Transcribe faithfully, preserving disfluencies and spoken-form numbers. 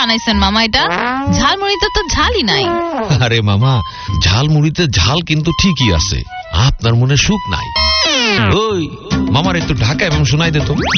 বানাইছেন মামা এটা? ঝালমুড়িতে তো ঝালই নাই। আরে মামা, ঝালমুড়িতে ঝাল কিন্তু ঠিকই আছে, আপনার মনে সুখ নাই। ওই মামার একটু ঢাকা এবং শোনাই দে তো।